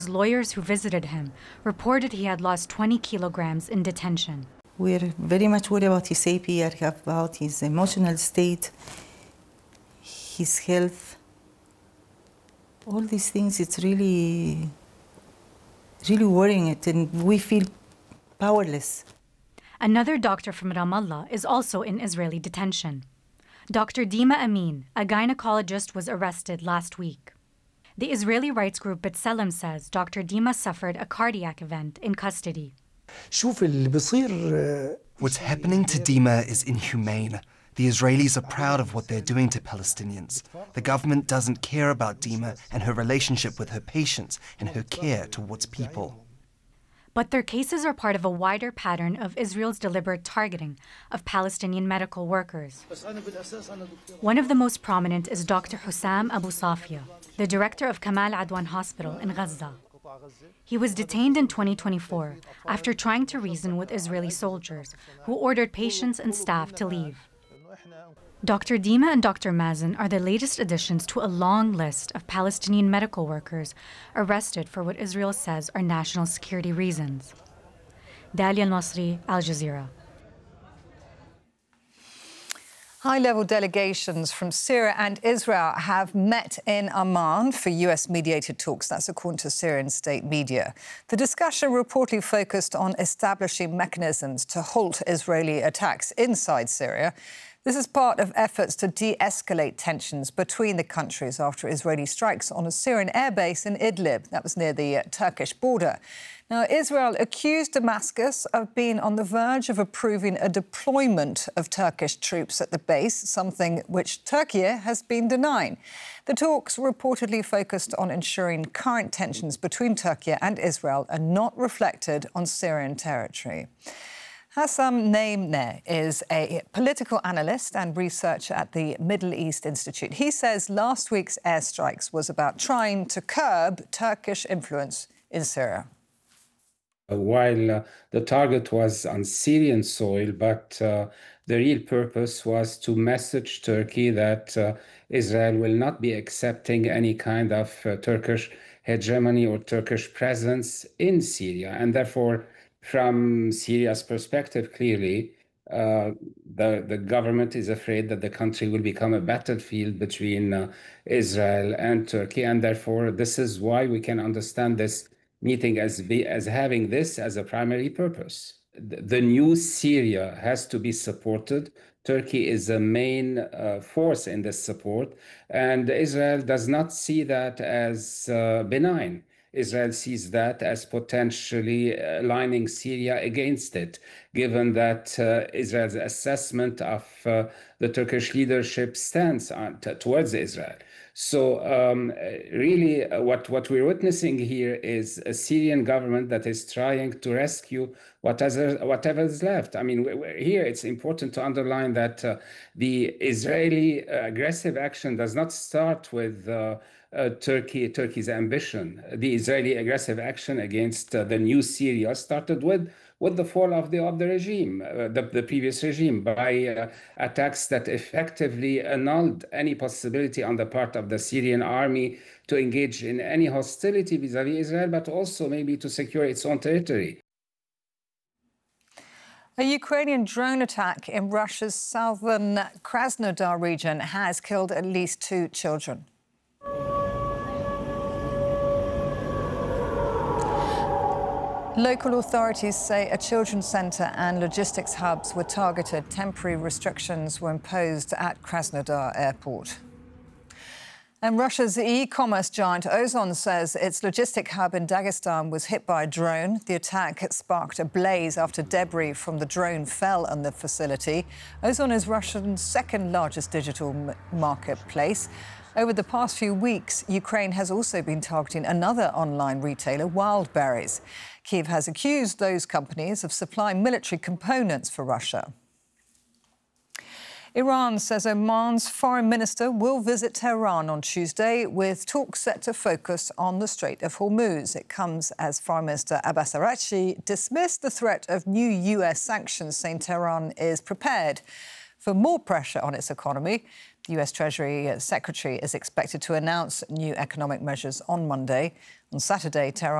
Lawyers who visited him reported he had lost 20 kilograms in detention. We're very much worried about his safety, about his emotional state, his health. All these things, it's really worrying it, and we feel powerless. Another doctor from Ramallah is also in Israeli detention. Dr. Dima Amin, a gynecologist, was arrested last week. The Israeli rights group B'Tselem says Dr. Dima suffered a cardiac event in custody. What's happening to Dima is inhumane. The Israelis are proud of what they're doing to Palestinians. The government doesn't care about Dima and her relationship with her patients and her care towards people. But their cases are part of a wider pattern of Israel's deliberate targeting of Palestinian medical workers. One of the most prominent is Dr. Hussam Abu Safia, the director of Kamal Adwan Hospital in Gaza. He was detained in 2024 after trying to reason with Israeli soldiers who ordered patients and staff to leave. Dr. Dima and Dr. Mazen are the latest additions to a long list of Palestinian medical workers arrested for what Israel says are national security reasons. Dalia Nasri, Al Jazeera. High-level delegations from Syria and Israel have met in Amman for US-mediated talks. That's according to Syrian state media. The discussion reportedly focused on establishing mechanisms to halt Israeli attacks inside Syria. This is part of efforts to de-escalate tensions between the countries after Israeli strikes on a Syrian airbase in Idlib. That was near the Turkish border. Now, Israel accused Damascus of being on the verge of approving a deployment of Turkish troops at the base, something which Turkey has been denying. The talks reportedly focused on ensuring current tensions between Turkey and Israel are not reflected on Syrian territory. Hassam Naimeh is a political analyst and researcher at the Middle East Institute. He says last week's airstrikes was about trying to curb Turkish influence in Syria. While the target was on Syrian soil, but the real purpose was to message Turkey that Israel will not be accepting any kind of Turkish hegemony or Turkish presence in Syria, and therefore from Syria's perspective, clearly, the government is afraid that the country will become a battlefield between Israel and Turkey, and therefore this is why we can understand this meeting as having this as a primary purpose. The new Syria has to be supported. Turkey is the main force in this support, and Israel does not see that as benign. Israel sees that as potentially aligning Syria against it, given that Israel's assessment of the Turkish leadership stance towards Israel. So really what we're witnessing here is a Syrian government that is trying to rescue whatever is left. I mean, here it's important to underline that the Israeli aggressive action does not start with Turkey's ambition. The Israeli aggressive action against the new Syria started with the fall of the regime, the previous regime, by attacks that effectively annulled any possibility on the part of the Syrian army to engage in any hostility vis-à-vis Israel, but also maybe to secure its own territory. A Ukrainian drone attack in Russia's southern Krasnodar region has killed at least 2 children. Local authorities say a children's centre and logistics hubs were targeted. Temporary restrictions were imposed at Krasnodar airport. And Russia's e-commerce giant Ozon says its logistic hub in Dagestan was hit by a drone. The attack sparked a blaze after debris from the drone fell on the facility. Ozon is Russia's second largest digital marketplace. Over the past few weeks, Ukraine has also been targeting another online retailer, Wildberries. Kyiv has accused those companies of supplying military components for Russia. Iran says Oman's foreign minister will visit Tehran on Tuesday, with talks set to focus on the Strait of Hormuz. It comes as Foreign Minister Abbas Araghchi dismissed the threat of new US sanctions, saying Tehran is prepared for more pressure on its economy. The US Treasury Secretary is expected to announce new economic measures on Monday. On Saturday, Tehran